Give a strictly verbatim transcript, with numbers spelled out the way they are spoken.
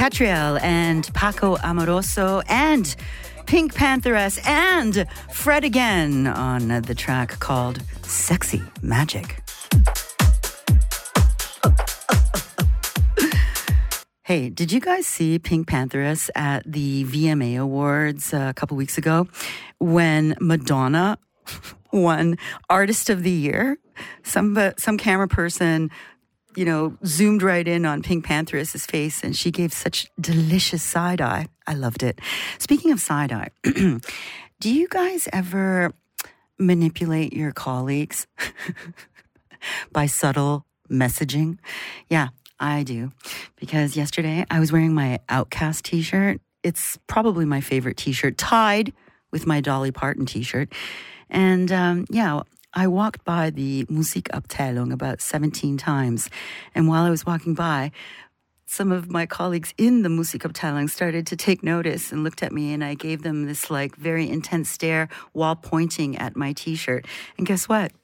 Catriel and Paco Amoroso and Pink Pantheress and Fred again on the track called Sexy Magic. Hey, did you guys see Pink Pantheress at the V M A Awards a couple weeks ago when Madonna won Artist of the Year? Some some camera person, you know, zoomed right in on Pink Pantheress's face and she gave such delicious side-eye. I loved it. Speaking of side-eye, do you guys ever manipulate your colleagues by subtle messaging? Yeah. I do, because yesterday I was wearing my Outcast t-shirt. It's probably my favorite t-shirt, tied with my Dolly Parton t-shirt. And um, yeah, I walked by the Musikabteilung about seventeen times. And while I was walking by, some of my colleagues in the Musikabteilung started to take notice and looked at me, and I gave them this like very intense stare while pointing at my t-shirt. And guess what?